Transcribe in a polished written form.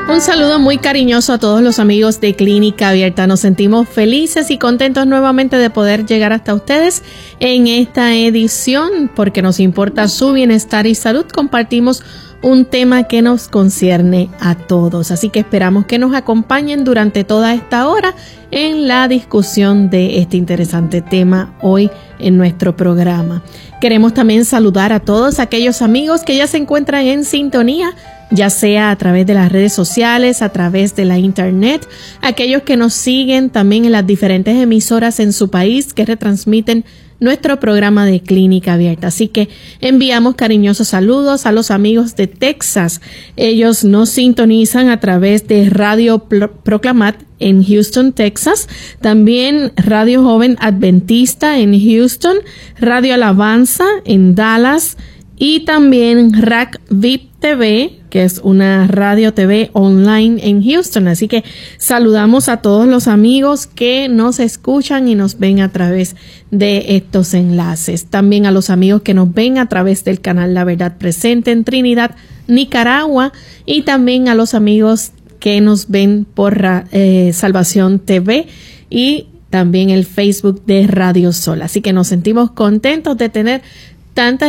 Un saludo muy cariñoso a todos los amigos de Clínica Abierta. Nos sentimos felices y contentos nuevamente de poder llegar hasta ustedes en esta edición porque nos importa su bienestar y salud. Compartimos un tema que nos concierne a todos. Así que esperamos que nos acompañen durante toda esta hora en la discusión de este interesante tema hoy en nuestro programa. Queremos también saludar a todos aquellos amigos que ya se encuentran en sintonía, ya sea a través de las redes sociales, a través de la internet, aquellos que nos siguen también en las diferentes emisoras en su país que retransmiten nuestro programa de Clínica Abierta. Así que enviamos cariñosos saludos a los amigos de Texas. Ellos nos sintonizan a través de Radio Proclamat en Houston, Texas. También Radio Joven Adventista en Houston, Radio Alabanza en Dallas y también RAC VIP TV, que es una radio TV online en Houston. Así que saludamos a todos los amigos que nos escuchan y nos ven a través de estos enlaces. También a los amigos que nos ven a través del canal La Verdad Presente en Trinidad, Nicaragua, y también a los amigos que nos ven por Salvación TV y también el Facebook de Radio Sol. Así que nos sentimos contentos de tener tanta